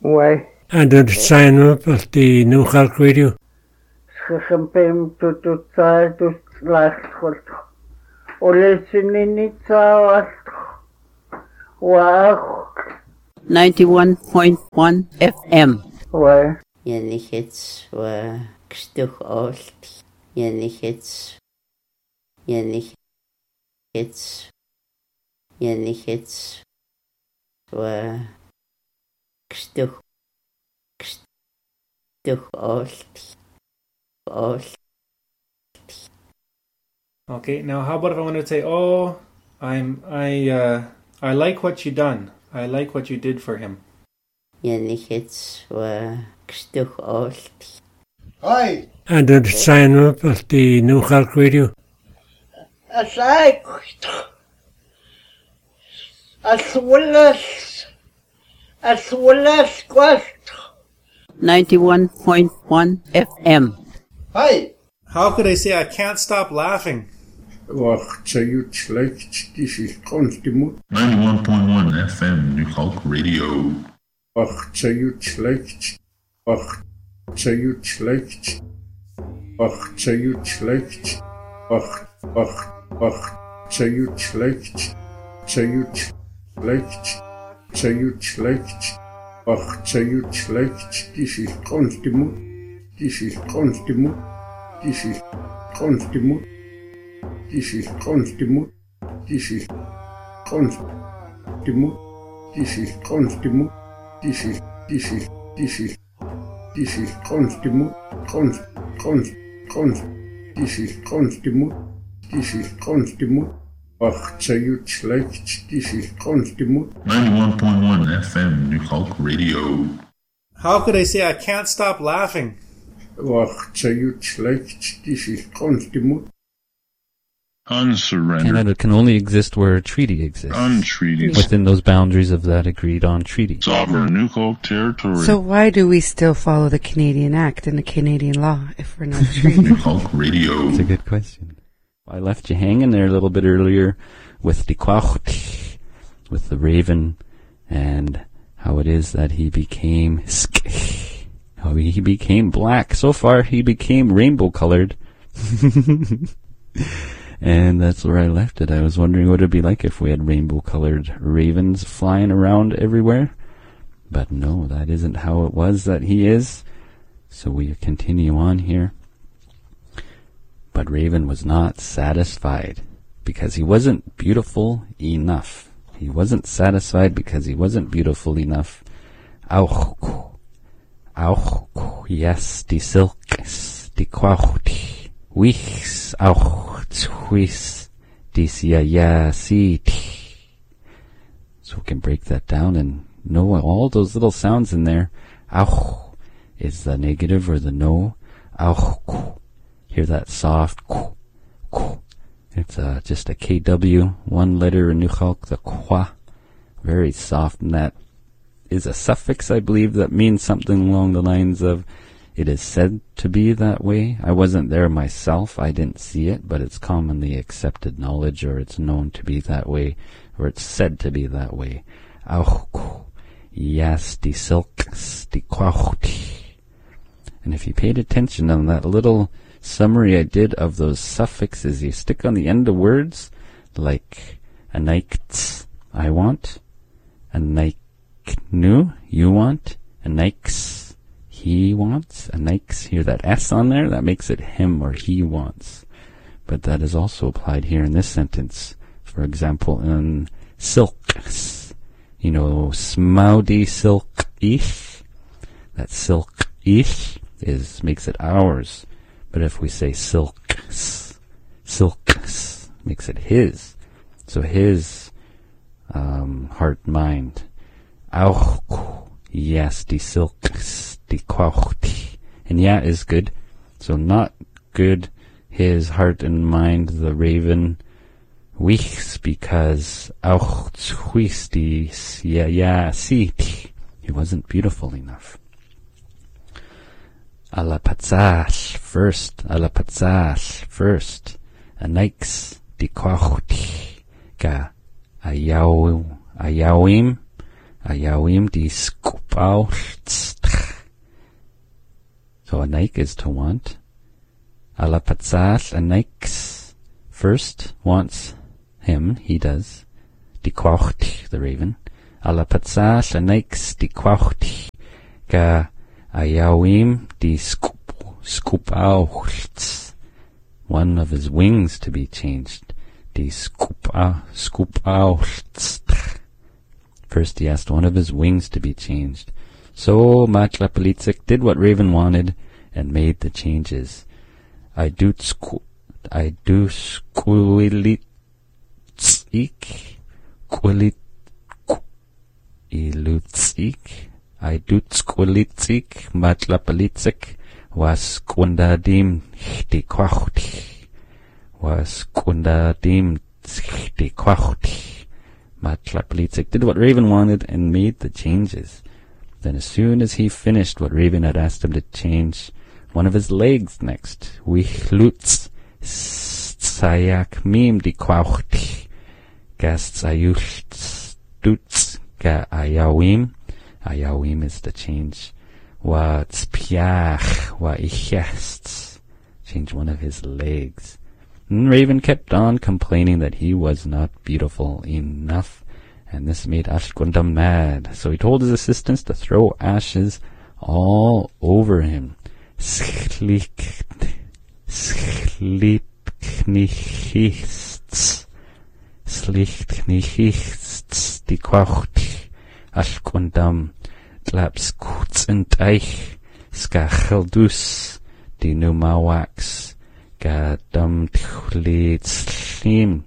Ouais. And did sign up at the New Hulk Radio. Schempem tututsa tuslachot. Olesinitsa wow. 91.1 FM. Ouais. Yannichets wa gstuch olt. Yannichets wa gstuch olt. Okay, now how about if I want to say, oh, I like what you done. I like what you did for him. Yannichets wa gstuch olt. Hi. And did sign up at the New Hulk Radio. Asai. As well as quest. 91.1 FM. Hi. How could I say I can't stop laughing? Wacht, zei je het slecht? Dit is constant. 91.1 FM, New Hulk Radio. Wacht, zei je het slecht? Wacht, zei je het slecht? Wacht, zei je het slecht? Wacht, zei je het slecht? Zei je het slecht? Zei je het slecht? Wacht, zei je het slecht? Dit is constant. Dit is constant. Dit is constant. This is constant. This is constant. This is constant. This is constant. This is constant. This is constant. Wacht, zei je het slecht? This is constant. 91.1 FM, New Hulk Radio. How could I say I can't stop laughing? Wacht, zei je het slecht? This is constant. Unsurrendered. Canada can only exist where a treaty exists. Untreated. Within those boundaries of that agreed-on treaty. Sovereign New Hulk territory. So why do we still follow the Canadian Act and the Canadian law if we're not a treaty? New Hulk Radio. That's a good question. I left you hanging there a little bit earlier with the Quacht, with the raven, and how it is that he became how he became black. So far, he became rainbow-colored. And that's where I left it. I was wondering what it'd be like if we had rainbow-colored ravens flying around everywhere. But no, that isn't how it was that he is. So we continue on here. But Raven was not satisfied because he wasn't beautiful enough. He wasn't satisfied because he wasn't beautiful enough. Auch, yes, die Silkes, die Quaucht, Wichs, auch, Twis, dis ya seat. So we can break that down and know all those little sounds in there. Auch is the negative or the no. Auch, hear that soft. It's just a KW, one letter in New Hulk, the kwa. Very soft, and that is a suffix, I believe, that means something along the lines of it is said to be that way. I wasn't there myself. I didn't see it, but it's commonly accepted knowledge, or it's known to be that way, or it's said to be that way. Auch, yes, die silks, die quaucht. And if you paid attention on that little summary I did of those suffixes you stick on the end of words, like a nikts, I want, a niknu, you want, a nikes, he wants, a nikes, hear that S on there, that makes it him or he wants. But that is also applied here in this sentence. For example, in silks, you know, smaudi silk-ish, that silk-ish makes it ours. But if we say silks, makes it his. So his heart, mind. Auch, yes, die silks, die quaucht. And yeah is good. So not good, his heart and mind, the raven. Wichs, because auch zuis dies, ja, sieht. He wasn't beautiful enough. Alapatzach, first, a nikes, die quaucht, ga, ayawim, Ayawim di skupaultstch. So a naik is to want. Alapatzal, a naik's first wants him, he does. Di kwaucht, the raven. Alapatzal, a naik's di kwaucht. Ga ayawim di skupaultstch. One of his wings to be changed. Di skupaultstch. First he asked one of his wings to be changed. So Matlapalitzik did what Raven wanted and made the changes. I do squilitzik, Matlapalitzik was kundadim di kwaucht. Was kundadim di kwaucht. Matlapalitzik did what Raven wanted and made the changes. Then as soon as he finished what Raven had asked him to change, one of his legs next, Wichlutz Tsayak Mim di Kwaucht, Gastsayultz Ga Ayawim. Ayawim is the change. Wa Tspiach Wa Ichest. Change one of his legs. And Raven kept on complaining that he was not beautiful enough, and this made Ashkunda mad. So he told his assistants to throw ashes all over him. Slichtknichists die Kwaucht Ashkundam Tlapskutzenteich Skacheldus die Numawax Gadam Tchlitzlim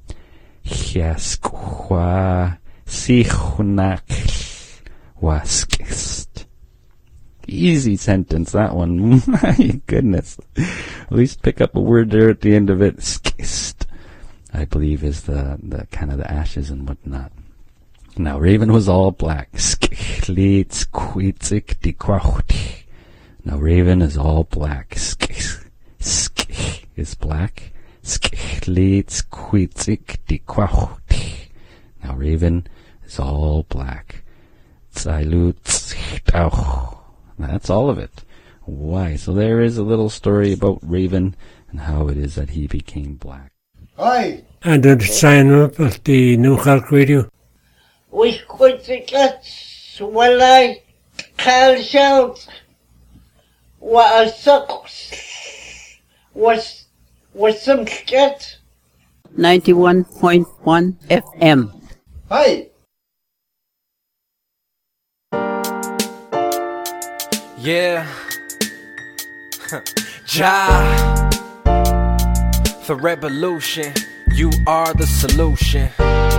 Chiaskwa Sichunakl Waskist. Easy sentence, that one. My goodness. At least pick up a word there at the end of it. Skist, I believe, is the kind of the ashes and whatnot. Now Raven was all black. Skilitz kwitzik di kwaucht. Now Raven is all black. Sk is black. Skilitz kwitzik di kwaucht. Now Raven is all black. That's all of it. Why? So there is a little story about Raven and how it is that he became black. Hi. And het sign up at the New Hulk Radio. We could get swallow calcium. What a sucks was some skit. 91.1 FM. Hi. Yeah. Ja. The revolution. You are the solution.